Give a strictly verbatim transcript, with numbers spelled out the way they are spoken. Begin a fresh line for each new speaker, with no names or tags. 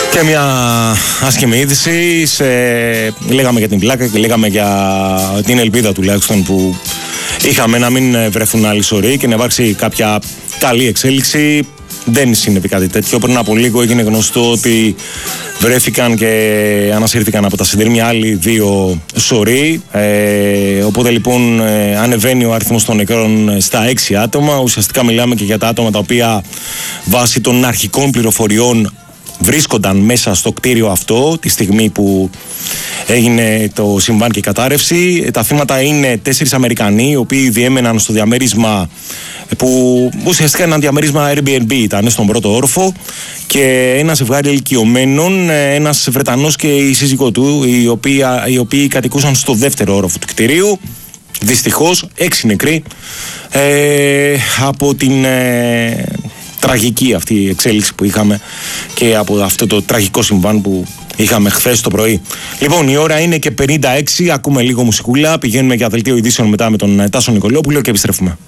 Και μια άσχημη είδηση. Σε... Λέγαμε για την πλάκα και λέγαμε για την ελπίδα τουλάχιστον που είχαμε να μην βρεθούν άλλοι σωροί και να υπάρξει κάποια καλή εξέλιξη. Δεν συνέβη κάτι τέτοιο. Πριν από λίγο έγινε γνωστό ότι βρέθηκαν και ανασύρθηκαν από τα συντρίμμια άλλοι δύο σωροί. Ε, οπότε λοιπόν ε, ανεβαίνει ο αριθμός των νεκρών στα έξι άτομα. Ουσιαστικά μιλάμε και για τα άτομα τα οποία βάσει των αρχικών πληροφοριών βρίσκονταν μέσα στο κτίριο αυτό τη στιγμή που έγινε το συμβάν και η κατάρρευση. Τα θύματα είναι τέσσερις Αμερικανοί οι οποίοι διέμεναν στο διαμέρισμα που ουσιαστικά ένα διαμέρισμα Airbnb ήταν στον πρώτο όροφο, και ένα ζευγάρι ηλικιωμένων, ένας Βρετανός και η σύζυγό του, οι οποίοι, οι οποίοι κατοικούσαν στο δεύτερο όροφο του κτηρίου. Δυστυχώς έξι νεκροί ε, από την ε, τραγική αυτή εξέλιξη που είχαμε και από αυτό το τραγικό συμβάν που είχαμε χθες το πρωί. Λοιπόν, η ώρα είναι και πενήντα έξι, ακούμε λίγο μουσικούλα, πηγαίνουμε για δελτίο ειδήσεων μετά με τον Τάσο Νικολόπουλο και επιστρέφουμε.